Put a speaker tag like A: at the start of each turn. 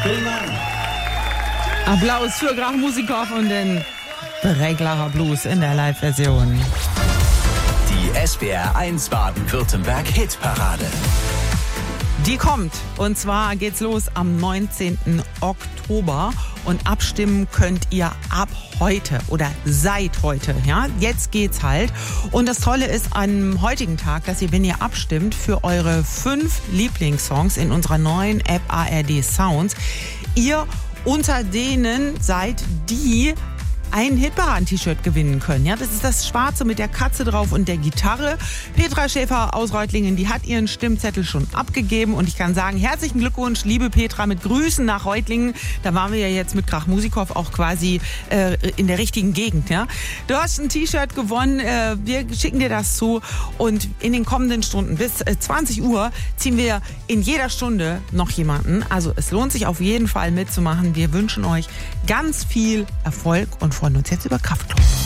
A: Vielen Dank.
B: Applaus für Graf Musikov und den Breklarer Blues in der Live-Version.
C: Die SWR 1 Baden-Württemberg Hitparade.
B: Die kommt. Und zwar geht's los am 19. Oktober. Und abstimmen könnt ihr ab heute oder seit heute. Ja, jetzt geht's halt. Und das Tolle ist am heutigen Tag, dass ihr, wenn ihr abstimmt, für eure 5 Lieblingssongs in unserer neuen App ARD Sounds, ihr unter denen seid, die ein Hitparaden-T-Shirt gewinnen können. Ja, das ist das Schwarze mit der Katze drauf und der Gitarre. Petra Schäfer aus Reutlingen, die hat ihren Stimmzettel schon abgegeben und ich kann sagen, herzlichen Glückwunsch, liebe Petra, mit Grüßen nach Reutlingen. Da waren wir ja jetzt mit Krach Musikov auch quasi in der richtigen Gegend. Ja, du hast ein T-Shirt gewonnen, wir schicken dir das zu und in den kommenden Stunden bis 20 Uhr ziehen wir in jeder Stunde noch jemanden. Also es lohnt sich auf jeden Fall mitzumachen. Wir wünschen euch ganz viel Erfolg und freuen uns jetzt über Kraftklub.